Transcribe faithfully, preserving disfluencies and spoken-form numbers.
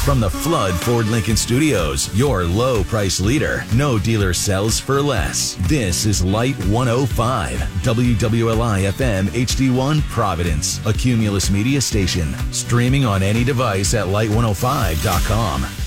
From the Flood Ford Lincoln Studios, your low price leader. No dealer sells for less. This is Light one oh five, W W L I F M H D one Providence, a Cumulus media station. Streaming on any device at light one oh five dot com.